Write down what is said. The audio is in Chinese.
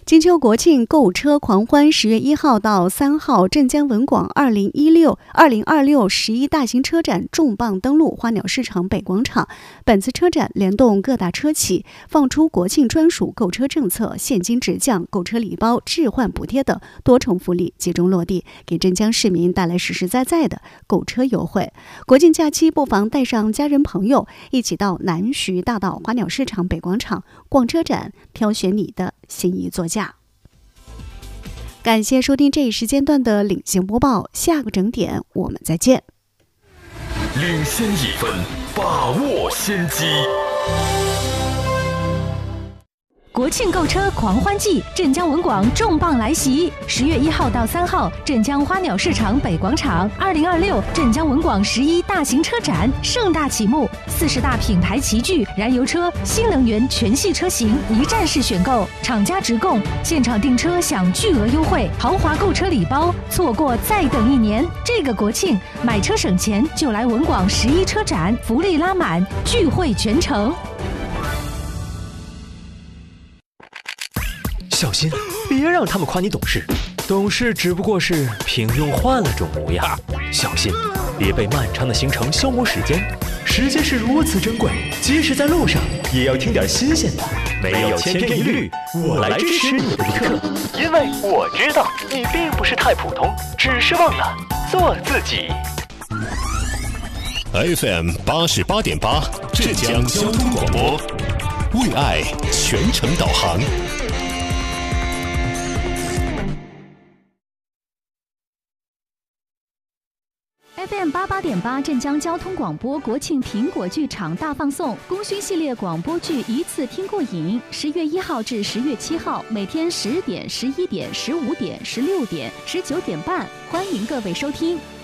金秋国庆购车狂欢，10月1号到3号，镇江文广2026 11大型车展重磅登陆花鸟市场北广场。本次车展联动各大车企，放出国庆专属购车政策，现金直降、购车礼包、置换补贴等多重福利集中落地，给镇江市民带来实实在在的购车优惠。国庆假期不妨带上家人朋友，一起到南徐大道花鸟市场北广场逛车展，挑选你的心仪座驾。感谢收听这一时间段的领先播报，下个整点我们再见。 领先1分，把握先机。 国庆购车狂欢季，镇江文广重磅来袭！10月1号到3号，镇江花鸟市场北广场2026镇江文广11大型车展盛大启幕，40大品牌齐聚，燃油车、新能源全系车型一站式选购，厂家直供，现场订车享巨额优惠，豪华购车礼包，错过再等1年。这个国庆买车省钱，就来文广11车展，福利拉满，聚会全城。 小心，别让他们夸你懂事，懂事只不过是平庸换了种模样。小心，别被漫长的行程消磨时间，时间是如此珍贵，即使在路上也要听点新鲜的。没有千篇一律，我来支持你的一刻，因为我知道你并不是太普通，只是忘了做自己。 FM 88.8镇江交通广播，为爱全程导航。 FM 88.8镇江交通广播国庆苹果剧场大放送，功勋系列广播剧一次听过瘾。10月1号至10月7号，每天10点、11点、15点、16点、19点半，欢迎各位收听。